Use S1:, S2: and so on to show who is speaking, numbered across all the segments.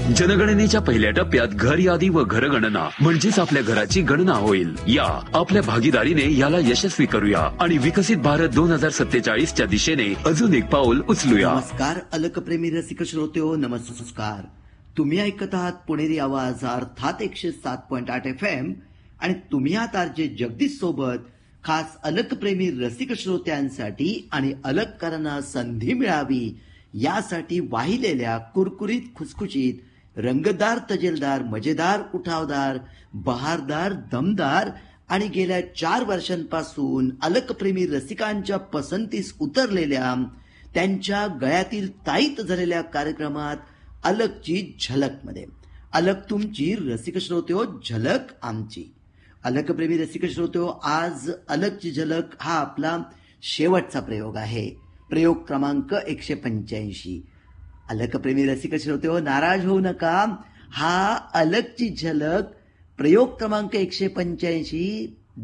S1: जनगणनेच्या पहिल्या टप्प्यात घर यादी व घरगणना म्हणजेच आपल्या घराची गणना होईल. या आपल्या भागीदारीने याला यशस्वी करूया आणि विकसित भारत 2047च्या दिशेने अजून एक पाऊल उचलूया.
S2: नमस्कार अलकप्रेमी रसिक श्रोत्यो, नमस्कार. तुम्ही ऐकत आहात पुणेरी आवाज अर्थात 107.8 FM आणि तुम्ही आहात आरजे जगदीश सोबत. खास अलकप्रेमी रसिक श्रोत्यांसाठी आणि अलककारांना संधी मिळावी यासाठी वाहिलेल्या कुरकुरीत खुसखुशीत रंगदार तजेलदार मजेदार उठावदार बहारदार दमदार आणि गेल्या 4 वर्षांपासून अलकप्रेमी रसिकांच्या पसंतीस उतरलेल्या त्यांच्या गळ्यातील ताईत झालेल्या कार्यक्रमात अलकची झलकमध्ये अलक तुमची रसिक श्रोत्यो, झलक आमची. अलकप्रेमी रसिक श्रोत्यो, आज अलकची झलक हा आपला शेवटचा प्रयोग आहे. प्रयोग क्रमांक 185. अलकप्रेमी रसिक श्रोत्यो, नाराज होऊ नका. हा अलकची झलक प्रयोग क्रमांक 185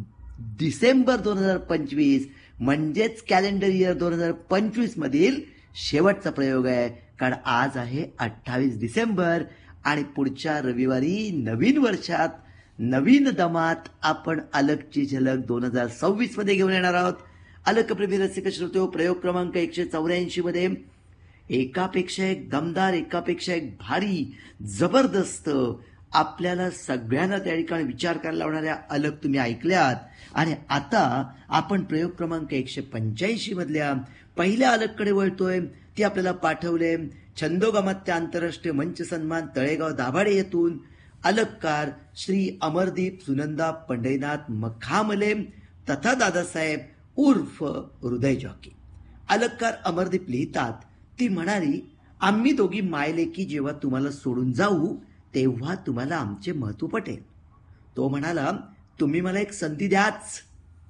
S2: डिसेंबर 2025 म्हणजेच कॅलेंडर इयर 2025 मधील शेवटचा प्रयोग आहे. कारण आज आहे 28 डिसेंबर आणि पुढच्या रविवारी नवीन वर्षात नवीन दमात आपण अलकची झलक 2026 मध्ये घेऊन येणार आहोत. अलकप्रेमी रसिक श्रोत्यो, प्रयोग क्रमांक 184 मध्ये एकापेक्षा एक दमदार, एकापेक्षा एक भारी जबरदस्त आपल्याला सगळ्यांना त्या ठिकाणी विचार करायला लावणाऱ्या अलक तुम्ही ऐकल्यात. आणि आता आपण प्रयोग क्रमांक 185 मधल्या पहिल्या अलककडे वळतोय. ती आपल्याला पाठवले छंदोगमात्य आंतरराष्ट्रीय मंच सन्मान तळेगाव दाभाडे येथून अलककार श्री अमरदीप सुनंदा पंढरीनाथ मखामले तथा दादासाहेब उर्फ हृदय जॉकी. अलककार अमरदीप लिहितात, ती म्हणाली, आम्ही दोघी मायलेकी जेव्हा तुम्हाला सोडून जाऊ तेव्हा तुम्हाला आमचे महत्व पटेल. तो म्हणाला, तुम्ही मला एक संधी द्याच.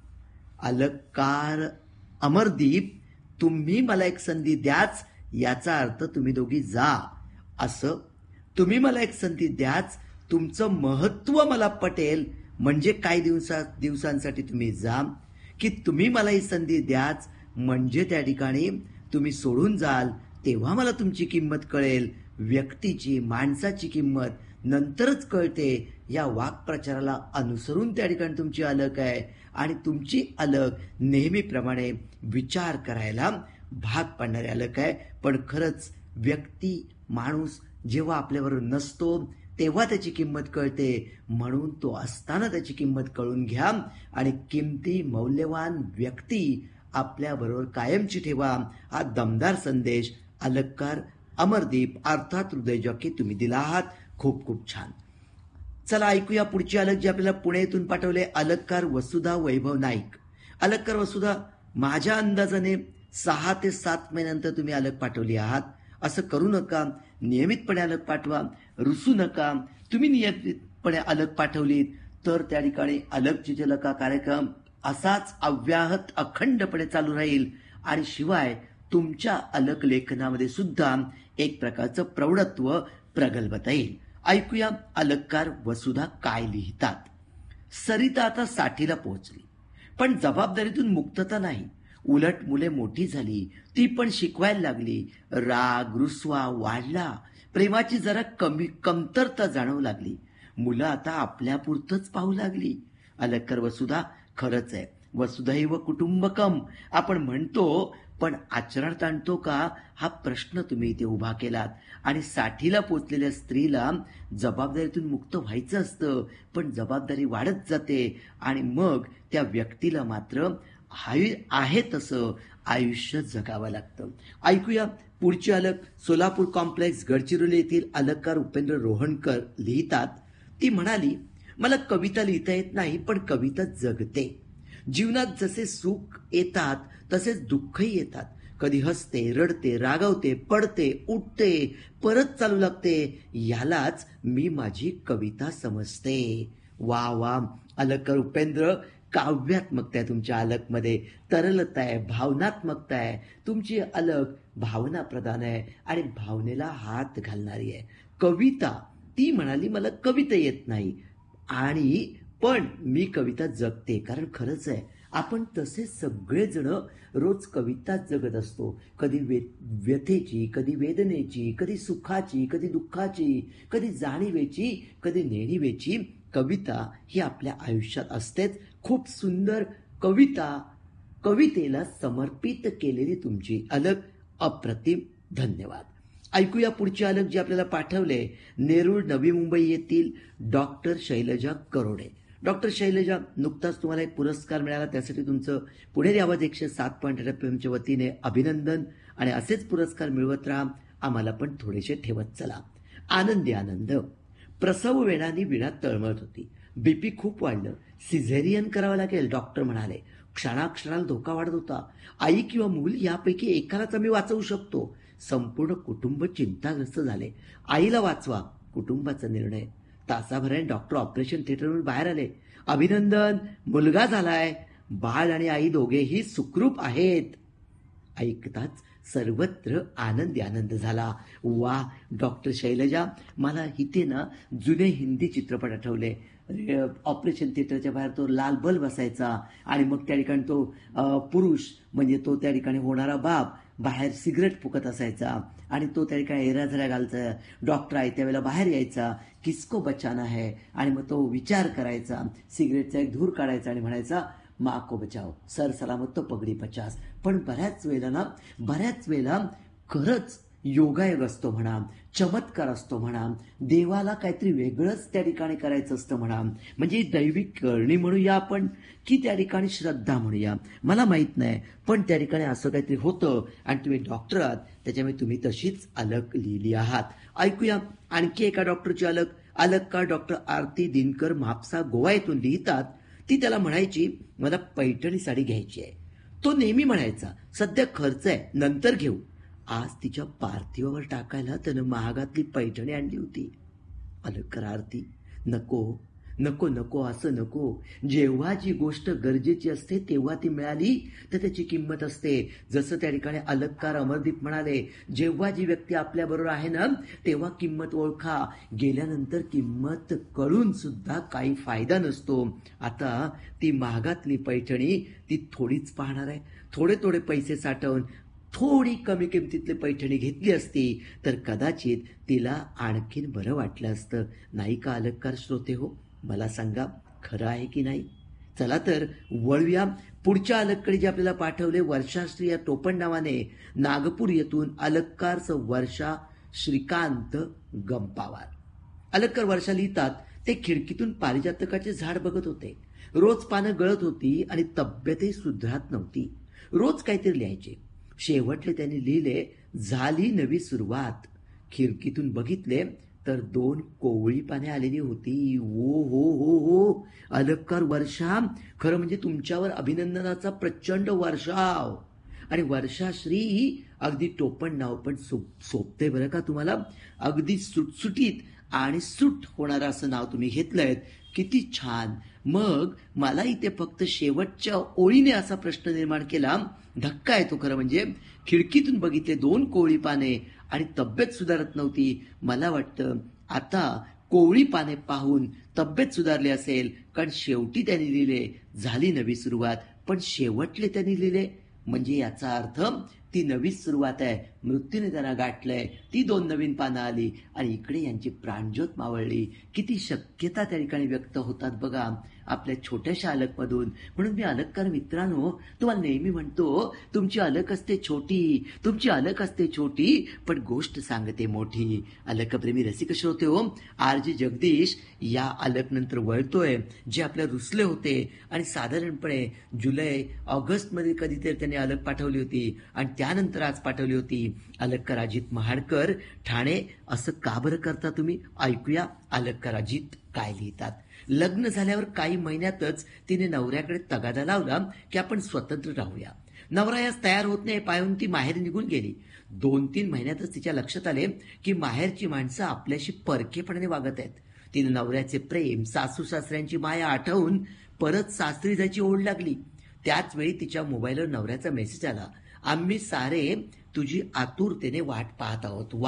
S2: अलककार अमरदीप, तुम्ही मला एक संधी द्याच याचा अर्थ तुम्ही दोघी जा असं. तुम्ही मला एक संधी द्याच, तुमचं महत्व मला पटेल म्हणजे काही दिवसांसाठी तुम्ही जा, की तुम्ही मला ही संधी द्याच म्हणजे त्या ठिकाणी तुम्ही सोडून जाल तेव्हा मला तुमची किंमत कळेल. व्यक्तीची, माणसाची किंमत नंतरच कळते. या वाक्प्रचाराला अनुसरून त्या ठिकाणी तुमची अलक आहे आणि तुमची अलक नेहमीप्रमाणे विचार करायला भाग पाडणारी अलक आहे. पण खरंच व्यक्ती, माणूस जेव्हा आपल्याबरोबर नसतो तेव्हा त्याची किंमत कळते. म्हणून तो असताना त्याची किंमत कळून घ्या आणि किमती मौल्यवान व्यक्ती आपल्याबरोबर कायमची ठेवा. हा दमदार संदेश अलककार अमरदीप अर्थात हृदय जॉकी तुम्ही दिला आहात. खूप खूप छान. चला ऐकूया पुढची अलक जी आपल्याला पुण्यातून पाठवले. अलककार वसुधा वैभव नाईक. अलककार वसुधा, माझ्या अंदाजाने 6 ते 7 महिन्यानंतर तुम्ही अलक पाठवली आहात. असं करू नका. नियमितपणे अलक पाठवा, रुसू नका. तुम्ही नियमितपणे अलक पाठवलीत तर त्या ठिकाणी अलकची झलक हा कार्यक्रम असाच अव्याहत अखंडपणे चालू राहील आणि शिवाय तुमच्या अलक लेखनामध्ये सुद्धा एक प्रकारचं प्रौढत्व प्रगल्भता येईल. ऐकूया अलककार वसुधा काय लिहितात. सरिता आता 60ला पोहोचली, पण जबाबदारीतून मुक्तता नाही. उलट मुले मोठी झाली, ती पण शिकवायला लागली. राग रुसवा वाढला, प्रेमाची जरा कमतरता जाणवू लागली. मुलं आता आपल्यापुरतंच पाहू लागली. अलककार वसुधा, खरंच आहे. वसुधैव कुटुंबकम आपण म्हणतो, पण आचरणात आणतो का हा प्रश्न तुम्ही इथे उभा केलात. आणि 60ला पोचलेल्या स्त्रीला जबाबदारीतून मुक्त व्हायचं असतं, पण जबाबदारी वाढत जाते आणि मग त्या व्यक्तीला मात्र आहे तसं आयुष्य जगावं लागतं. ऐकूया पुढची अलक. सोलापूर कॉम्प्लेक्स गडचिरोली येथील अलककार उपेंद्र रोहणकर लिहितात, ती म्हणाली, मला कविता लिहिता येत नाही पण कविता जगते. जीवनात जसे सुख येतात तसेच दुःखही येतात. कधी हसते, रडते, रागावते, पडते, उठते, परत चालू लागते. यालाच मी माझी कविता समजते. वा वा अलककार उपेंद्र, काव्यात्मकता आहे तुमच्या अलकमध्ये, तरलता आहे, भावनात्मकता आहे. तुमची अलक भावना प्रधान आहे आणि भावनेला हात घालणारी आहे. कविता, ती म्हणाली मला कविता येत नाही आणि पण मी कविता जगते. कारण खरंच आहे, आपण तसे सगळेजण रोज कविताच जगत असतो. कधी व्यथेची, कधी वेदनेची, कधी सुखाची, कधी दुःखाची, कधी जाणीवेची, कधी नेणीवेची कविता ही आपल्या आयुष्यात असतेच. खूप सुंदर कविता, कवितेला समर्पित केलेली तुमची अलग अप्रतिम. धन्यवाद. ऐकूया पुढची अलग जी आपल्याला पाठवले. नेरूळ नवी मुंबई येथील डॉक्टर शैलजा करोडे. डॉक्टर शैलजा, नुकताच तुम्हाला एक पुरस्कार मिळाला, त्यासाठी तुमचं पुणेरी आवाज 107.8 FM वतीने अभिनंदन. आणि असेच पुरस्कार मिळवत राहा, आम्हाला पण थोडेसे ठेवत चला. आनंदी आनंद. प्रसव वेळाने विणा तळमळत होती. बीपी खूप वाढलं. सिझेरियन करावं लागेल डॉक्टर म्हणाले. क्षणाक्षणाला धोका वाढत होता. आई किंवा मूल यापैकी एकालाच आम्ही वाचवू शकतो. संपूर्ण कुटुंब चिंताग्रस्त झाले. आईला वाचवा, कुटुंबाचा निर्णय. तासाभराने डॉक्टर ऑपरेशन थिएटरवरून बाहेर आले. अभिनंदन, मुलगा झालाय. बाळ आणि आई दोघेही सुखरूप आहेत. ऐकताच सर्वत्र आनंदी आनंद झाला. वा डॉक्टर शैलजा, मला इथे ना जुने हिंदी चित्रपट आठवले. ऑपरेशन थिएटरच्या बाहेर तो लाल बल्ब असायचा आणि मग त्या ठिकाणी तो पुरुष म्हणजे तो त्या ठिकाणी होणारा बाप बाहेर सिगरेट फुकत असायचा आणि तो त्या ठिकाणी एराझऱ्या घालचा. डॉक्टर आहे त्यावेळेला बाहेर यायचा, किसको बचाना है, आणि मग तो विचार करायचा, सिगरेटचा एक धूर काढायचा आणि म्हणायचा माँ को बचाओ, सर सलामत तो पगडी 50. पण बऱ्याच वेळेला खरंच योगायोग असतो म्हणा, चमत्कार असतो म्हणा, देवाला काहीतरी वेगळंच त्या ठिकाणी करायचं असतं म्हणा. म्हणजे दैविक करणी म्हणूया आपण की त्या ठिकाणी श्रद्धा म्हणूया, मला माहित नाही, पण त्या ठिकाणी असं काहीतरी होतं आणि तुम्ही डॉक्टर आहात, त्याच्यामुळे तुम्ही तशीच अलग लिहिली आहात. ऐकूया आणखी एका डॉक्टरची अलग डॉक्टर आरती दिनकर म्हापसा गोवा येथून लिहितात. ती त्याला म्हणायची मला पैठणी साडी घ्यायची आहे. तो नेहमी म्हणायचा सध्या खर्च आहे, नंतर घेऊ. आज तिच्या पार्थिवावर टाकायला त्यानं महागातली पैठणी आणली होती. अलग करा आरती, नको नको नको असं नको. जेव्हा जी गोष्ट गरजेची असते तेव्हा ती मिळाली तर त्याची किंमत असते. जसं त्या ठिकाणी अलगकार अमरदीप म्हणाले, जेव्हा जी व्यक्ती आपल्याबरोबर आहे ना तेव्हा किंमत ओळखा, गेल्यानंतर किंमत कळून सुद्धा काही फायदा नसतो. आता ती महागातली पैठणी ती थोडीच पाहणार आहे. थोडे पैसे साठवून थोडी कमी किमतीतली पैठणी घेतली असती तर कदाचित तिला आणखीन बरं वाटलं असतं. नाही का अलगकार श्रोते हो, मला सांगा खरं आहे की नाही. चला तर वळूया पुढच्या अलगकडे जे आपल्याला पाठवले. वर्षाश्री या टोपण नावाने नागपूर येथून अलगकारचं वर्षा श्रीकांत गंपावार. अलगकर वर्षा लिहितात, ते खिडकीतून पारिजातकाचे झाड बघत होते. रोज पानं गळत होती आणि तब्येतही सुधारत नव्हती. रोज काहीतरी लिहायचे. शेवटले त्यांनी लिहिले झाली नवी सुरुवात. खिडकीतून बघितले तर 2 कोवळी पाने आलेली होती. ओ हो हो हो अलगकार वर्षा, खरं म्हणजे तुमच्यावर अभिनंदनाचा प्रचंड वर्षाव. आणि वर्षाश्री अगदी टोपण नाव पण सोपते बरं का तुम्हाला. अगदी सुटसुटीत आणि सूट होणारं असं नाव तुम्ही घेतलंय. किती छान. मग मला इथे फक्त शेवटच्या ओळीने असा प्रश्न निर्माण केला, धक्का येतो खरं म्हणजे. खिडकीतून बघितले 2 कोवळी पाने आणि तब्येत सुधारत नव्हती. मला वाटतं आता कोवळी पाने पाहून तब्येत सुधारली असेल, कारण शेवटी त्यांनी लिहिले झाली नवी सुरुवात, पण शेवटले त्यांनी लिहिले म्हणजे याचा अर्थ ती नवी सुरुवात आहे. मृत्यूने त्यांना गाठलंय, ती 2 नवीन पानं आली आणि इकडे यांची प्राणज्योत मावळली. किती शक्यता त्या ठिकाणी व्यक्त होतात बघा आपल्या छोट्याशा अलगमधून. म्हणून मी अलगकार मित्रांनो तुम्हाला नेहमी म्हणतो, तुमची अलग असते छोटी, तुमची अलग असते छोटी, पण गोष्ट सांगते मोठी. अलगप्रेमी रसिक श्रोते हो, RJ जगदीश या अलग नंतर वळतोय, जे आपल्या रुसले होते आणि साधारणपणे जुलै ऑगस्टमध्ये कधीतरी त्यांनी अलग पाठवली होती आणि त्यानंतर आज पाठवली होती. अलगकार अजित महाडकर ठाणे. असं का बरं करता तुम्ही? ऐकूया अलगकार अजित काय लिहितात. लग्न झाल्यावर काही महिन्यातच तिने नवऱ्याकडे तगादा लावला की आपण स्वतंत्र राहूया. नवरा यास तयार होत नाही पाहून ती माहेर निघून गेली. 2-3 महिन्यातच तिच्या लक्षात आले की माहेरची माणसं आपल्याशी परखेपणाने वागत आहेत. तिने नवऱ्याचे प्रेम, सासू सासऱ्यांची माया आठवून परत सासरी जायची ओढ लागली. त्याच वेळी तिच्या मोबाईलवर नवऱ्याचा मेसेज आला, आम्ही सारे तुझी आतुरतेने वाट पाहत आहोत. वा,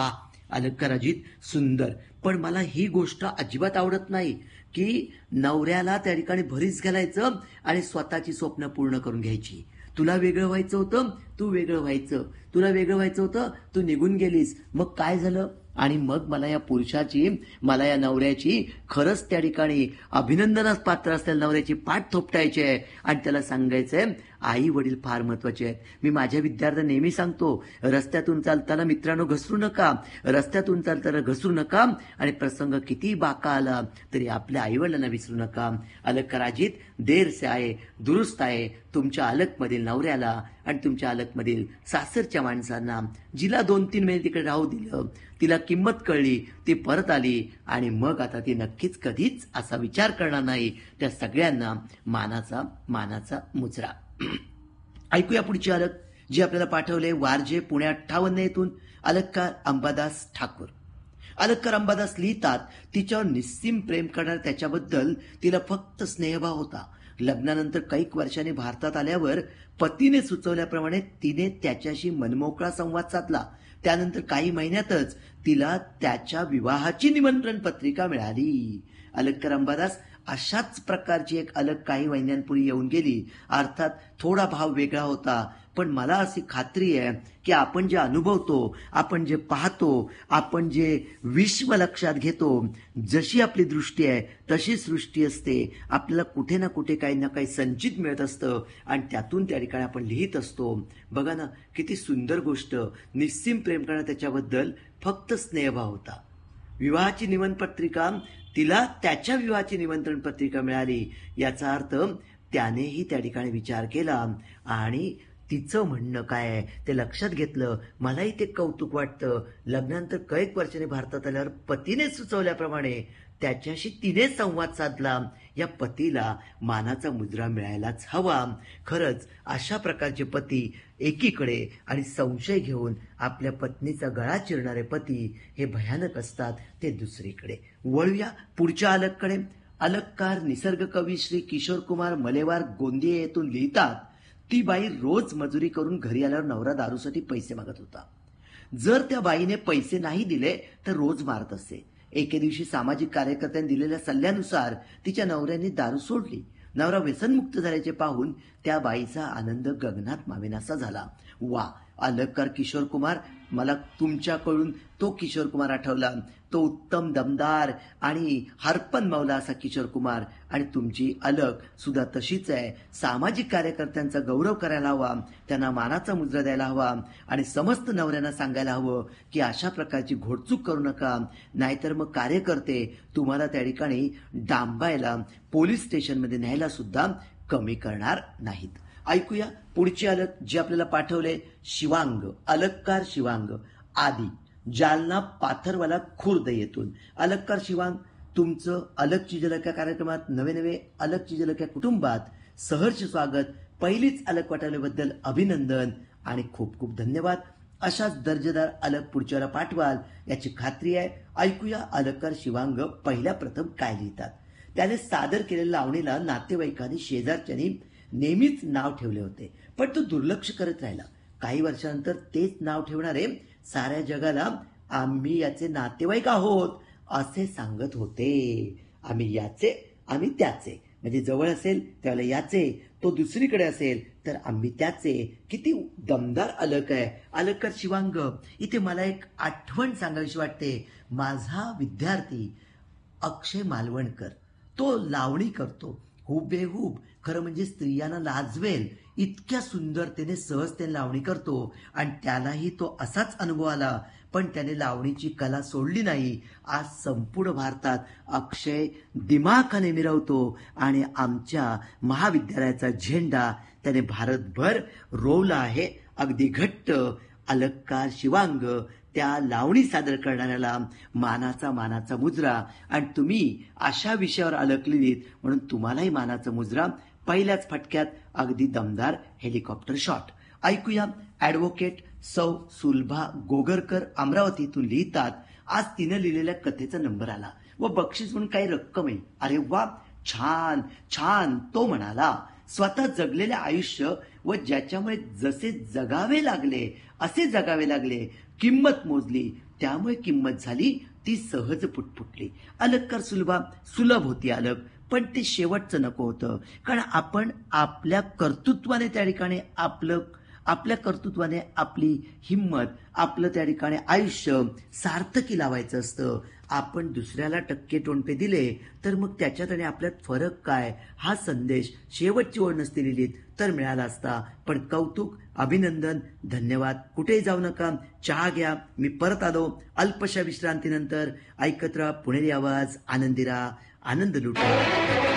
S2: अलंकार अजित सुंदर. पण मला ही गोष्ट अजिबात आवडत नाही की नवऱ्याला त्या ठिकाणी भरीस घालायचं आणि स्वतःची स्वप्न पूर्ण करून घ्यायची. तुला वेगळं व्हायचं होतं, तू वेगळं व्हायचं. तुला वेगळं व्हायचं होतं, तू निघून गेलीस. मग काय झालं? आणि मग मला या पुरुषाची, मला या नवऱ्याची खरंच त्या ठिकाणी अभिनंदनास पात्र असलेल्या नवऱ्याची पाठ थोपटायची आहे आणि त्याला सांगायचंय आई वडील फार महत्वाचे आहेत. मी माझ्या विद्यार्थ्यांना नेहमी सांगतो, रस्त्यातून चालताना मित्रांनो घसरू नका, रस्त्यातून चालताना घसरू नका आणि प्रसंग किती बाका आला तरी आपल्या आईवडिलांना विसरू नका. अलंकार अजित देर से आहे, दुरुस्त आहे. तुमच्या अलकमधील नवऱ्याला आणि तुमच्या अलकमधील सासरच्या माणसांना, जिला 2-3 महिने तिकडे राहू दिलं, तिला किंमत कळली, ती परत आली आणि मग आता ती नक्कीच कधीच असा विचार करणार नाही. त्या सगळ्यांना मानाचा मुजरा. ऐकूया पुढची अलक जी आपल्याला पाठवले वारजे पुणे 58 येथून अलंकार अंबादास ठाकूर. अलंकार अंबादास लिहितात, तिच्यावर निस्सीम प्रेम करणाऱ्या त्याच्याबद्दल तिला फक्त स्नेहभाव होता. लग्नानंतर कैक वर्षांनी भारतात आल्यावर पतीने सुचवल्याप्रमाणे तिने त्याच्याशी मनमोकळा संवाद साधला. त्यानंतर काही महिन्यातच तिला त्याच्या विवाहाची निमंत्रण पत्रिका मिळाली. अलंकार अंबादास अशाच प्रकारची एक अलक काही महिन्यांपूर्वी येऊन गेली. अर्थात थोडा भाव वेगळा होता, पण मला अशी खात्री आहे की आपण जे अनुभवतो, आपण जे पाहतो, आपण जे विश्व लक्षात घेतो, जशी आपली दृष्टी आहे तशी सृष्टी असते. आपल्याला कुठे ना कुठे काही ना काही संचित मिळत असतं आणि त्यातून त्या ठिकाणी आपण लिहित असतो. बघा ना, किती सुंदर गोष्ट. निस्सीम प्रेम करणं त्याच्याबद्दल फक्त स्नेहभाव होता. विवाहाची निमंत्रण पत्रिका, तिला त्याच्या विवाहाची निमंत्रण पत्रिका मिळाली. याचा अर्थ त्यानेही त्या ठिकाणी विचार केला आणि तिचं म्हणणं काय आहे ते लक्षात घेतलं. मलाही ते कौतुक वाटतं. लग्नानंतर कैक वर्षाने भारतात आल्यावर पतीने सुचवल्याप्रमाणे त्याच्याशी तिने संवाद साधला. या पतीला मानाचा मुजरा मिळायलाच हवा. खरंच अशा प्रकारचे पती एकीकडे आणि संशय घेऊन आपल्या पत्नीचा गळा चिरणारे पती हे भयानक असतात, ते दुसरीकडे. वळूया पुढच्या अलककडे. अलककार निसर्ग कवी श्री किशोर कुमार मलेवार गोंदिये येथून लिहितात, ती बाई रोज मजुरी करून घरी आल्यावर नवरा दारूसाठी पैसे मागत होता. जर त्या बाईने पैसे नाही दिले तर रोज मारत असे. एके दिवशी सामाजिक कार्यकर्त्यांनी दिलेल्या सल्ल्यानुसार तिच्या नवऱ्याने दारू सोडली. नवरा व्यसनमुक्त झाल्याचे पाहून त्या बाईचा आनंद गगनात मावेनासा झाला. वा, अलंकार किशोर कुमार, मला तुमच्याकडून तो किशोर कुमार आठवला, तो उत्तम दमदार आणि हरपन मौला असा किशोर कुमार. आणि तुमची अलक सुद्धा तशीच आहे. सामाजिक कार्यकर्त्यांचा गौरव करायला हवा, त्यांना मानाचा मुजरा द्यायला हवा आणि समस्त नवऱ्यांना सांगायला हवं की अशा प्रकारची घोडचूक करू नका, नाहीतर मग कार्यकर्ते तुम्हाला त्या ठिकाणी डांबायला, पोलीस स्टेशनमध्ये न्यायला सुद्धा कमी करणार नाहीत. ऐकूया पुढची अलक जी आपल्याला पाठवले शिवांग. अलककार शिवांग आदी, जालना पाथरवाला खुर्द येथून. अलककार शिवांग, तुमचं अलकची झलक या कार्यक्रमात, नवे नवे अलकची झलक या कुटुंबात सहर्ष स्वागत. पहिलीच अलक पाठवल्याबद्दल अभिनंदन आणि खूप खूप धन्यवाद. अशाच दर्जेदार अलक पुढच्याला पाठवाल याची खात्री आहे. ऐकूया अलककार शिवांग पहिल्या प्रथम काय लिहितात. त्याने सादर केलेल्या लावणीला नातेवाईकांनी, शेजारच्यांनी नेहमीच नाव ठेवले होते, पण तो दुर्लक्ष करत राहिला. काही वर्षानंतर तेच नाव ठेवणारे साऱ्या जगाला आम्ही याचे नातेवाईक आहोत असे सांगत होते. आम्ही याचे, आम्ही त्याचे, म्हणजे जवळ असेल त्यावेळेला याचे, तो दुसरीकडे असेल तर आम्ही त्याचे. किती दमदार अलक आहे. अलककार शिवांग. इथे मला एक आठवण सांगावीशी वाटते. माझा विद्यार्थी अक्षय मालवणकर, तो लावणी करतो हुबेहूब, खरं म्हणजे स्त्रियांना लाजवेल इतक्या सुंदरतेने सहजतेने लावणी करतो आणि त्यालाही तो असाच अनुभव आला, पण त्याने लावणीची कला सोडली नाही. आज संपूर्ण भारतात अक्षय दिमाखाने मिरवतो आणि आमच्या महाविद्यालयाचा झेंडा त्याने भारतभर रोवला आहे अगदी घट्ट. अलककार शिवांग, त्या लावणी सादर करणाऱ्याला मानाचा मुजरा. आणि तुम्ही अशा विषयावर अलक लिहिलीत म्हणून तुम्हालाही मानाचा मुजरा. पहिल्याच फटक्यात अगदी दमदार हेलिकॉप्टर शॉट. ऐकूया ॲडव्होकेट सौ सुलभा गोगरकर अमरावतीतून लिहितात, आज तिनं लिहिलेल्या कथेचा नंबर आला व बक्षीस म्हणून काही रक्कमही. अरे वा, छान छान. तो म्हणाला, स्वतः जगलेले आयुष्य व ज्याच्यामुळे जसे जगावे लागले असे जगावे लागले, किंमत मोजली, त्यामुळे किंमत झाली ती सहज पुटपुटली. अलंकार सुलभ होती अलग, पण ते शेवटचं नको होतं. कारण आपण आपल्या कर्तृत्वाने त्या ठिकाणी आपल्या कर्तृत्वाने आपली हिंमत, आपलं त्या ठिकाणी आयुष्य सार्थकी लावायचं असतं. आपण दुसऱ्याला टक्के टोणपे दिले तर मग त्याच्यात आणि आपल्यात फरक काय, हा संदेश शेवटची ओळ नसती लिहिलीत तर मिळाला असता. पण कौतुक, अभिनंदन, धन्यवाद. कुठेही जाऊ नका, चहा घ्या. मी परत आलो अल्पशा विश्रांतीनंतर. ऐकत राहा पुणेरी आवाज, आनंदी राहा, आनंद लुटा.